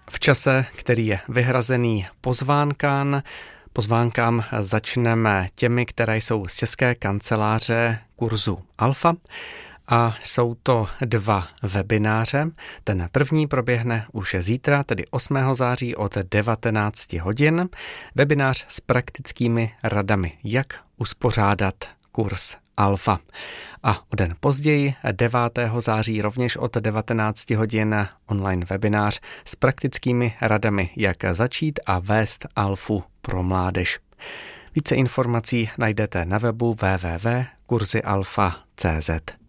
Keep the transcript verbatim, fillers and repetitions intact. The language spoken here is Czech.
V čase, který je vyhrazený pozvánkám, pozvánkám začneme těmi, které jsou z České kanceláře kurzu Alfa. A jsou to dva webináře. Ten první proběhne už zítra, tedy osmého září od devatenáct hodin. Webinář s praktickými radami, jak uspořádat kurz Alfa. A o den později, devátého září, rovněž od devatenáct hodin, online webinář s praktickými radami, jak začít a vést Alfu pro mládež. Více informací najdete na webu w w w tečka kurzy alfa tečka c z.